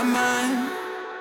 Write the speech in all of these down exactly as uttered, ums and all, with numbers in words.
mind.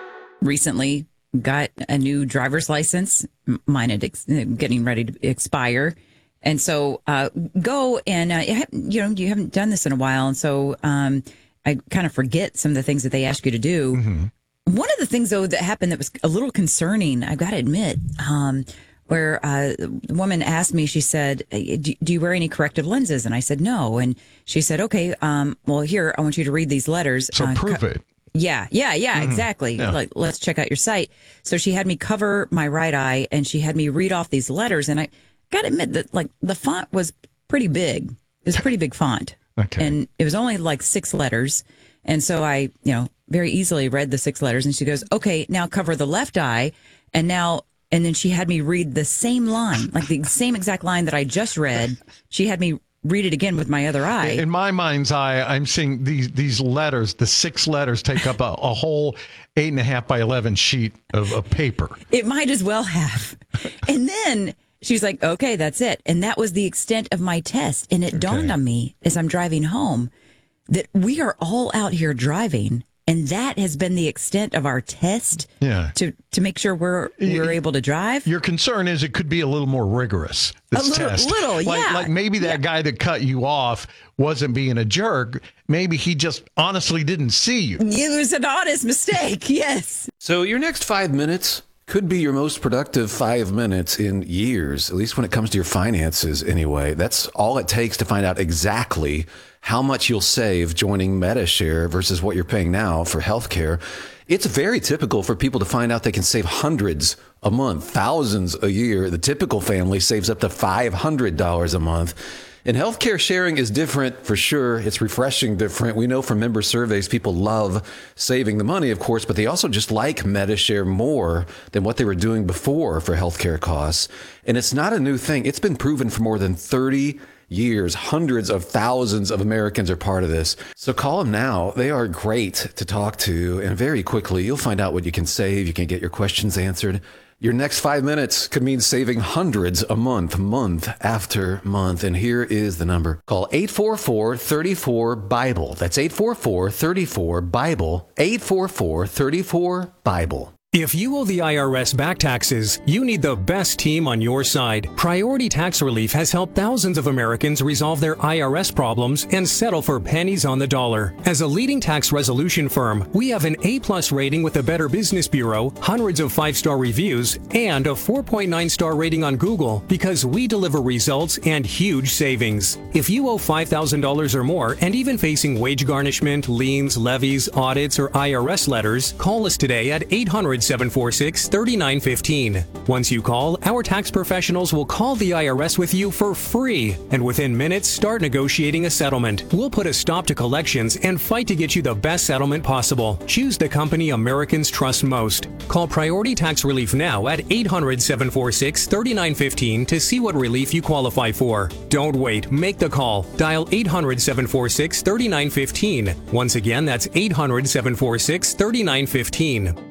Recently got a new driver's license. Mine had ex- getting ready to expire. And so uh, go and, uh, you know, you haven't done this in a while. And so um, I kind of forget some of the things that they ask you to do. Mm-hmm. One of the things, though, that happened that was a little concerning, I've got to admit, um, where uh, the woman asked me, she said, do, do you wear any corrective lenses? And I said, no. And she said, okay, um, well, here, I want you to read these letters. So uh, prove co- it. Yeah, yeah, yeah, mm-hmm. exactly. Yeah. Like, let's check out your site. So she had me cover my right eye and she had me read off these letters. And I got to admit that, like, the font was pretty big. It was a pretty big font. Okay. And it was only like six letters. And so I, you know, very easily read the six letters. And she goes, okay, now cover the left eye. And now, and then she had me read the same line, like the same exact line that I just read. She had me read it again with my other eye. In my mind's eye, I'm seeing these these letters, the six letters take up a, a whole eight and a half by eleven sheet of, of paper. It might as well have. And then she's like, okay, that's it. And that was the extent of my test. And it okay. dawned on me as I'm driving home that we are all out here driving. And that has been the extent of our test yeah. to, to make sure we're we're able to drive. Your concern is it could be a little more rigorous, this a little, test. little, like, yeah. Like maybe that yeah. guy that cut you off wasn't being a jerk. Maybe he just honestly didn't see you. It was an honest mistake, yes. So your next five minutes could be your most productive five minutes in years, at least when it comes to your finances anyway. That's all it takes to find out exactly how much you'll save joining Medi-Share versus what you're paying now for healthcare. It's very typical for people to find out they can save hundreds a month, thousands a year. The typical family saves up to five hundred dollars a month. And healthcare sharing is different for sure. It's refreshing different. We know from member surveys, people love saving the money, of course, but they also just like Medi-Share more than what they were doing before for healthcare costs. And it's not a new thing. It's been proven for more than thirty years. Hundreds of thousands of Americans are part of this. So call them now. They are great to talk to. And very quickly, you'll find out what you can save. You can get your questions answered. Your next five minutes could mean saving hundreds a month, month after month. And here is the number. Call eight four four, three four, BIBLE. That's eight four four, three four, BIBLE. eight four four, three four, BIBLE. If you owe the I R S back taxes, you need the best team on your side. Priority Tax Relief has helped thousands of Americans resolve their I R S problems and settle for pennies on the dollar. As a leading tax resolution firm, we have an A-plus rating with the Better Business Bureau, hundreds of five-star reviews, and a four point nine star rating on Google because we deliver results and huge savings. If you owe five thousand dollars or more and even facing wage garnishment, liens, levies, audits, or I R S letters, call us today at eight hundred, seven four six, three nine one five. Once you call, our tax professionals will call the I R S with you for free, and within minutes start negotiating a settlement. We'll put a stop to collections and fight to get you the best settlement possible. Choose the company Americans trust most. Call Priority Tax Relief now at eight hundred, seven four six, three nine one five to see what relief you qualify for. Don't wait, make the call. Dial eight hundred, seven four six, three nine one five. Once again, that's eight hundred, seven four six, three nine one five.